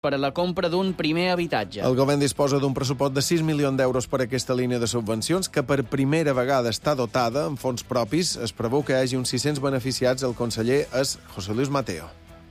per a la compra d'un primer habitatge. El govern disposa d'un pressupost de 6 milions d'euros per a aquesta línia de subvencions, que per primera vegada està dotada amb fons propis. Es preveu que hi hagi uns 600 beneficiats. El conseller és José Luis Mateo.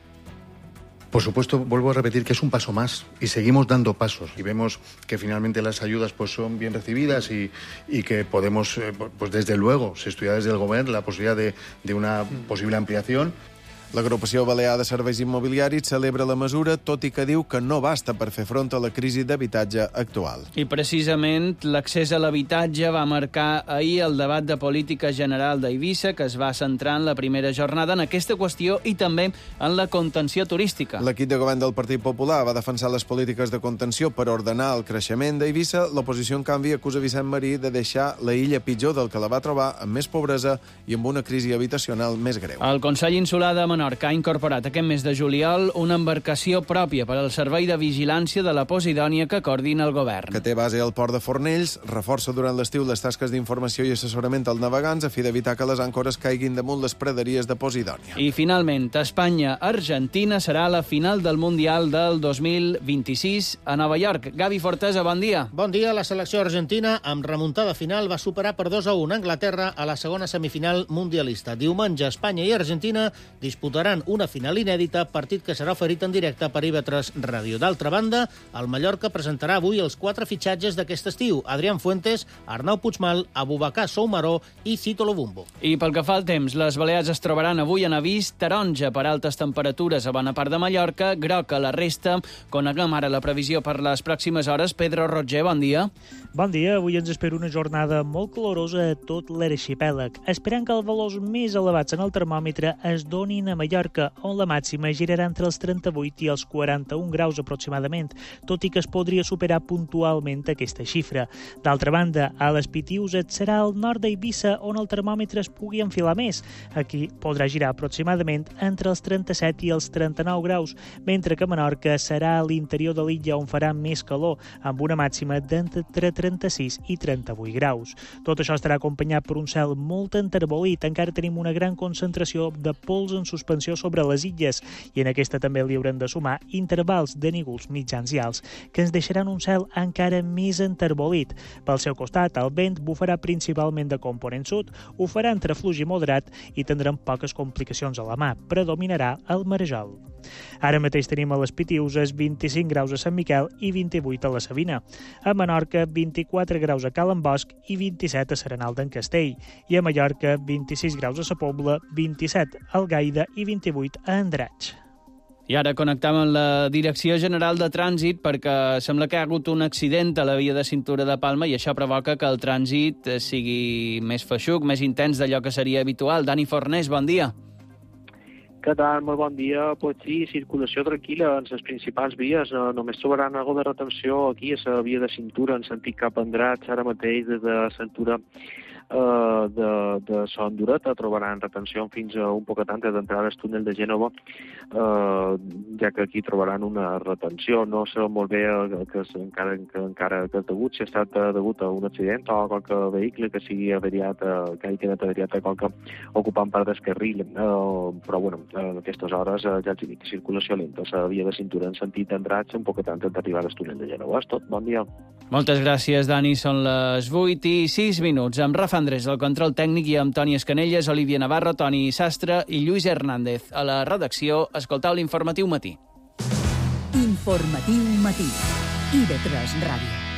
Por supuesto, vuelvo a repetir que es un paso más y seguimos dando pasos y vemos que finalmente las ayudas pues son bien recibidas y que podemos, pues desde luego, se estudia desde el Gobierno la posibilidad de una posible ampliación. L'agrupació balear de serveis immobiliaris celebra la mesura, tot i que diu que no basta per fer front a la crisi d'habitatge actual. I precisament l'accés a l'habitatge va marcar ahir el debat de política general d'Eivissa, que es va centrar en la primera jornada en aquesta qüestió i també en la contenció turística. L'equip de govern del Partit Popular va defensar les polítiques de contenció per ordenar el creixement d'Eivissa. L'oposició, en canvi, acusa Vicent Marí de deixar la illa pitjor del que la va trobar, amb més pobresa i amb una crisi habitacional més greu. El Consell Insular de Menorca ha incorporat aquest mes de juliol una embarcació pròpia per al servei de vigilància de la Posidònia que coordina el govern. Que té base al port de Fornells, reforça durant l'estiu les tasques d'informació i assessorament als navegants a fi d'evitar que les àncores caiguin damunt les praderies de Posidònia. I finalment, Espanya-Argentina serà la final del Mundial del 2026 a Nova York. Gavi Fortesa, bon dia. Bon dia. La selecció argentina, amb remuntada final, va superar per 2-1 Anglaterra a la segona semifinal mundialista. Diumenge, Espanya i Argentina disputaran una final inèdita, partit que serà oferit en directe per IB3 Ràdio. D'altra banda, el Mallorca presentarà avui els 4 fitxatges d'aquest estiu: Adrián Fuentes, Arnau Puigmal, Abubakar Soumaró i Cito Lobumbo. I pel que fa al temps, les Balears es trobaran avui en avís taronja per altes temperatures a bona part de Mallorca, groc a la resta. Coneguem ara la previsió per les pròximes hores. Pedro Roger, bon dia. Bon dia. Avui ens espera una jornada molt calorosa a tot l'arxipèlag, esperant que els valors més elevats en el termòmetre es donin a Mallorca, on la màxima girarà entre els 38 i els 41 graus aproximadament, tot i que es podria superar puntualment aquesta xifra. D'altra banda, a les Pitius serà al nord d'Eivissa on el termòmetre es pugui enfilar més. Aquí podrà girar aproximadament entre els 37 i els 39 graus, mentre que a Menorca serà a l'interior de l'illa on farà més calor, amb una màxima d'entre 36 i 38 graus. Tot això estarà acompanyat per un cel molt enterbolit. Encara tenim una gran concentració de pols en suspensió sobre les illes i en aquesta també li hauran de sumar intervals de nígols mitjans i alts que ens deixaran un cel encara més enterbolit. Pel seu costat, el vent bufarà principalment de component sud, ho farà entre fluix i moderat i tindrem poques complicacions a la mà. Predominarà el marejol. Ara mateix tenim a les Pitiuses 25 graus a Sant Miquel i 28 a la Savina. A Menorca, 24 graus a Calen Bosch i 27 a Serenal d'en Castell. I a Mallorca, 26 graus a Sa Pobla, 27 a Algaida i 28 a Andratx. I ara connectam amb la Direcció General de Trànsit perquè sembla que hi ha hagut un accident a la via de cintura de Palma i això provoca que el trànsit sigui més feixuc, més intens d'allò que seria habitual. Dani Fornés, bon dia. Què tal? Molt bon dia. Pues sí, circulació tranquil·la en les principals vies. Només trobaran algo de retenció aquí a la via de cintura en sentit cap a Andratx, ara mateix des de cintura de Son Dureta trobaran retenció fins a un poquet antes d'entrar al túnel de Gènova, ja que aquí trobaran una retenció. No sé molt bé que encara que és degut, si ha estat degut a un accident o a qualque vehicle que sigui averiat, que hagi quedat averiat a qualque ocupant part del carril, però bueno, en aquestes hores ja els dic, circulació lenta a la via de cintura en sentit Andratx un poquet antes d'arribar al túnel de Gènova. És tot, bon dia. Moltes gràcies, Dani. Són les 8:06. Amb Rafa Andrés, el control tècnic, i amb Toni Escanelles, Olivia Navarro, Toni Sastre i Lluís Hernández. A la redacció, escoltau l'Informatiu Matí. Informatiu Matí. IB3 Ràdio.